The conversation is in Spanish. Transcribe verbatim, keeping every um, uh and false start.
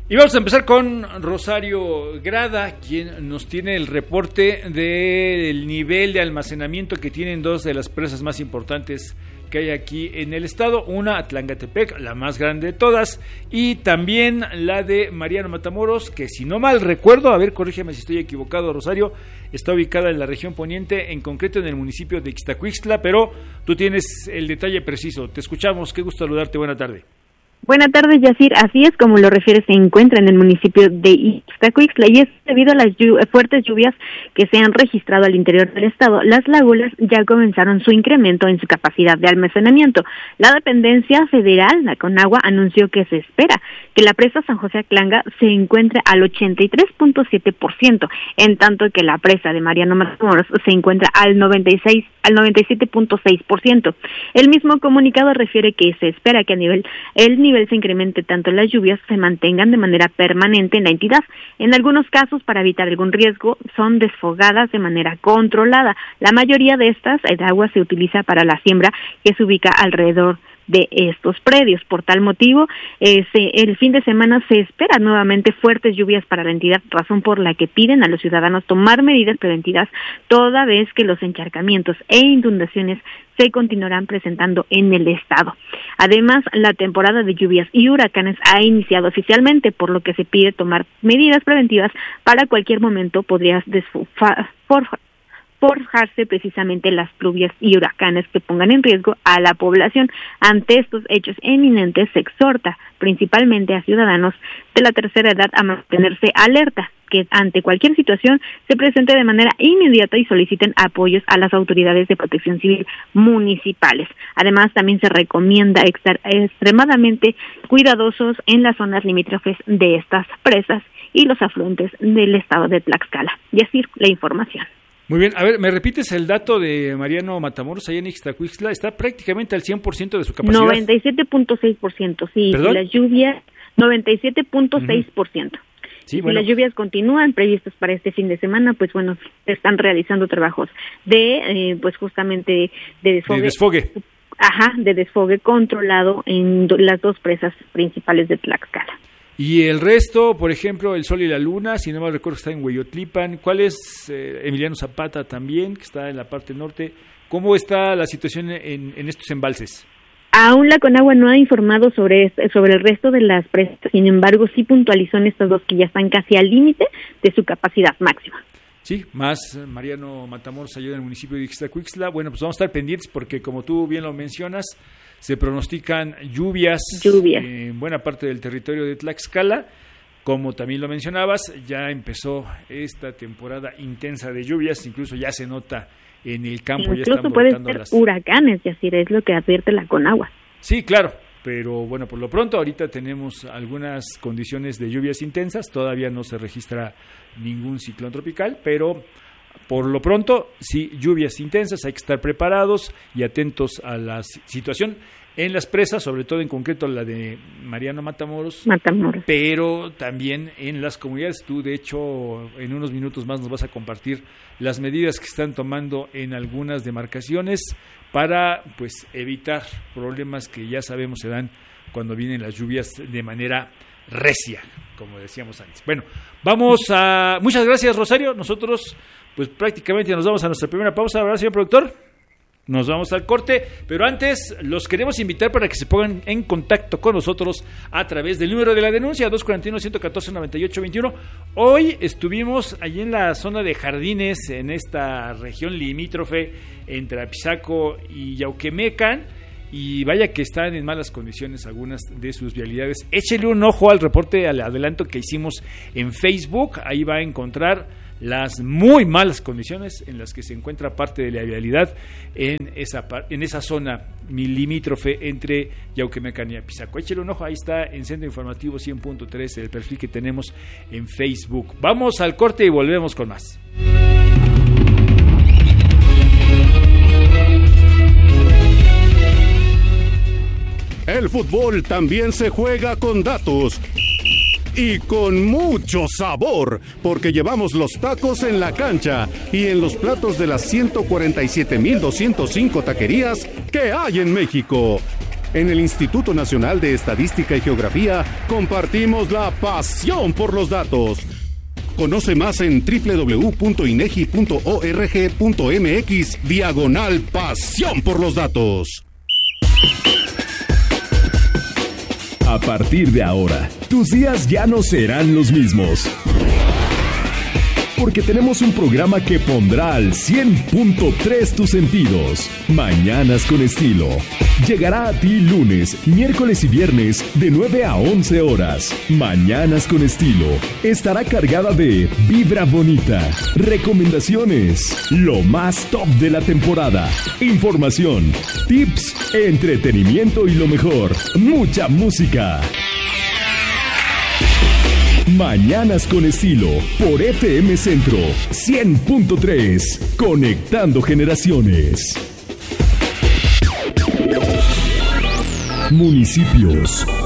Y vamos a empezar con Rosario Grada, quien nos tiene el reporte del nivel de almacenamiento que tienen dos de las presas más importantes que hay aquí en el estado, una Atlangatepec, la más grande de todas, y también la de Mariano Matamoros, que si no mal recuerdo, a ver, corrígeme si estoy equivocado, Rosario, está ubicada en la región poniente, en concreto en el municipio de Ixtacuixtla, pero tú tienes el detalle preciso. Te escuchamos, qué gusto saludarte, buena tarde. Buenas tardes, Yacir. Así es, como lo refieres, se encuentra en el municipio de Ixtacuixtla y es debido a las llu- fuertes lluvias que se han registrado al interior del estado. Las lagunas ya comenzaron su incremento en su capacidad de almacenamiento. La dependencia federal, la Conagua, anunció que se espera que la presa San José Aclanga se encuentre al ochenta y tres punto siete por ciento, en tanto que la presa de Mariano Matamoros se encuentra al noventa y seis, al noventa y siete punto seis por ciento. El mismo comunicado refiere que se espera que a nivel el nivel se incremente tanto las lluvias se mantengan de manera permanente en la entidad. En algunos casos, para evitar algún riesgo, son desfogadas de manera controlada. La mayoría de estas, el agua se utiliza para la siembra que se ubica alrededor de estos predios. Por tal motivo, eh, se, el fin de semana se espera nuevamente fuertes lluvias para la entidad, razón por la que piden a los ciudadanos tomar medidas preventivas toda vez que los encharcamientos e inundaciones se continuarán presentando en el estado. Además, la temporada de lluvias y huracanes ha iniciado oficialmente, por lo que se pide tomar medidas preventivas para cualquier momento podrías desforjar forjarse precisamente las pluvias y huracanes que pongan en riesgo a la población. Ante estos hechos eminentes se exhorta principalmente a ciudadanos de la tercera edad a mantenerse alerta, que ante cualquier situación se presente de manera inmediata y soliciten apoyos a las autoridades de protección civil municipales. Además, también se recomienda estar extremadamente cuidadosos en las zonas limítrofes de estas presas y los afluentes del estado de Tlaxcala. Y así la información. Muy bien, a ver, ¿me repites el dato de Mariano Matamoros allá en Ixtacuixtla? Está prácticamente al cien por ciento de su capacidad. noventa y siete punto seis por ciento, sí. ¿Perdón? Las lluvias, noventa y siete punto seis por ciento. Uh-huh. Sí, bueno. Si las lluvias continúan previstas para este fin de semana, pues bueno, se están realizando trabajos de, eh, pues justamente de desfogue. De desfogue. Ajá, de desfogue controlado en do, las dos presas principales de Tlaxcala. Y el resto, por ejemplo, el Sol y la Luna, si no mal recuerdo, está en Hueyotlipan. ¿Cuál es eh, Emiliano Zapata también, que está en la parte norte? ¿Cómo está la situación en, en estos embalses? Aún la Conagua no ha informado sobre sobre el resto de las presas, sin embargo, sí puntualizó en estos dos que ya están casi al límite de su capacidad máxima. Sí, más Mariano Matamoros allá en el municipio de Ixtacuixtla. Bueno, pues vamos a estar pendientes porque, como tú bien lo mencionas, se pronostican lluvias Lluvia. en buena parte del territorio de Tlaxcala. Como también lo mencionabas, ya empezó esta temporada intensa de lluvias, incluso ya se nota en el campo. Incluso ya están pueden ser las... huracanes, y así es lo que advierte la Conagua. Sí, claro, pero bueno, por lo pronto ahorita tenemos algunas condiciones de lluvias intensas, todavía no se registra ningún ciclón tropical, pero por lo pronto, sí, lluvias intensas, hay que estar preparados y atentos a la situación en las presas, sobre todo en concreto la de Mariano Matamoros, Matamoros, pero también en las comunidades. Tú, de hecho, en unos minutos más nos vas a compartir las medidas que están tomando en algunas demarcaciones para, pues, evitar problemas que ya sabemos se dan cuando vienen las lluvias de manera recia, como decíamos antes. Bueno, vamos a... Muchas gracias, Rosario. Nosotros, pues, prácticamente nos vamos a nuestra primera pausa, ¿verdad, señor productor? Nos vamos al corte, pero antes los queremos invitar para que se pongan en contacto con nosotros a través del número de la denuncia dos cuatro uno, uno uno cuatro, nueve ocho dos uno. Hoy estuvimos allí en la zona de Jardines, en esta región limítrofe entre Apizaco y Yauquemecan, y vaya que están en malas condiciones algunas de sus vialidades. Échele un ojo al reporte, al adelanto que hicimos en Facebook, ahí va a encontrar las muy malas condiciones en las que se encuentra parte de la vialidad en esa en esa zona limítrofe entre Yauquemecan y Apizaco. Échale un ojo, ahí está en Centro Informativo cien punto tres, el perfil que tenemos en Facebook. Vamos al corte y volvemos con más. El fútbol también se juega con datos. Y con mucho sabor, porque llevamos los tacos en la cancha y en los platos de las ciento cuarenta y siete mil doscientas cinco taquerías que hay en México. En el Instituto Nacional de Estadística y Geografía compartimos la pasión por los datos. Conoce más en doble u doble u doble u punto inegi punto org punto mx diagonal pasión por los datos. A partir de ahora, tus días ya no serán los mismos. Porque tenemos un programa que pondrá al cien punto tres tus sentidos. Mañanas con Estilo. Llegará a ti lunes, miércoles y viernes de nueve a once horas. Mañanas con Estilo. Estará cargada de vibra bonita, recomendaciones, lo más top de la temporada, información, tips, entretenimiento y lo mejor, mucha música. Mañanas con Estilo, por F M Centro cien punto tres, conectando generaciones. Municipios,